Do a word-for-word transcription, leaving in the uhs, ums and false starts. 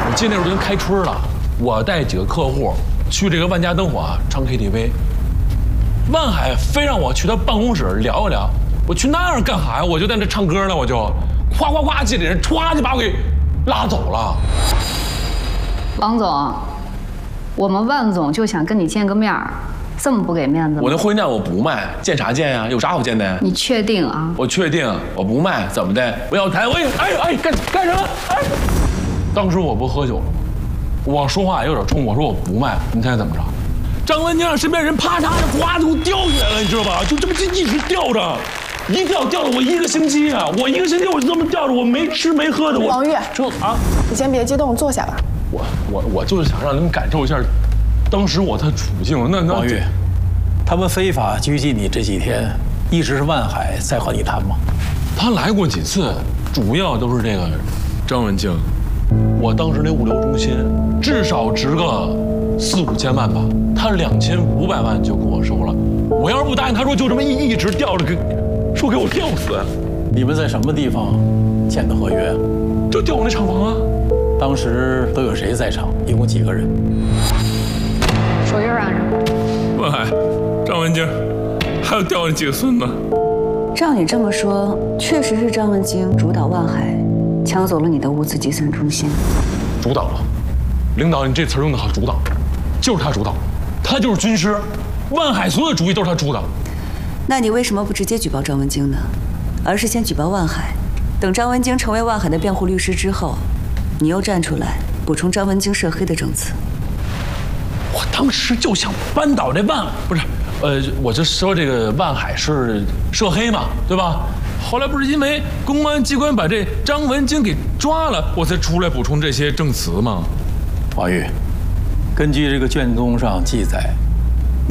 我记得那时候已经开春了，我带几个客户去这个万家灯火啊唱 K T V。万海非让我去他办公室聊一聊，我去那儿干啥呀？我就在那唱歌呢，我就夸夸夸，经理人歘就把我给拉走了。 王总，我们万总就想跟你见个面儿，这么不给面子吗？ 我那婚宴我不卖，见啥见呀？有啥好见的？ 你确定啊？ 我确定，我不卖，怎么的？我要谈，我哎哎干干什么？哎，当时我不喝酒了吗？我说话有点冲，我说我不卖，你猜怎么着？张文静身边人啪嚓就呱就给我吊起来了，你知道吧？就这么一直吊着，一吊吊了我一个星期啊！我一个星期我就这么吊着，我没吃没喝的。我王玉， 这啊， 你先别激动，坐下吧。 我我我就是想让你们感受一下，当时我的处境。那那王玉，他们非法拘禁你这几天，一直是万海在和你谈吗？ 他来过几次，主要都是这个张文静。我当时那物流中心至少值个四五千万吧，他两千五百万就跟我收了。我要是不答应，他说就这么一一直吊着，给说给我吊死。 你们在什么地方签的合约？ 就吊我那厂房啊。 当时都有谁在场？一共几个人？ 手印按上。 万海、张文静，还有吊着几个孙子。 照你这么说，确实是张文京主导万海抢走了你的物资集散中心。 主导了，领导，你这词用的好，主导，就是他主导，他就是军师，万海所有的主意都是他主导。 那你为什么不直接举报张文京呢？而是先举报万海，等张文京成为万海的辩护律师之后，你又站出来补充张文京涉黑的证词。 我当时就想扳倒这万，不是，呃，我就说这个万海是涉黑嘛，对吧？后来不是因为公安机关把这张文京给抓了，我才出来补充这些证词吗？ 王玉，根据这个卷宗上记载，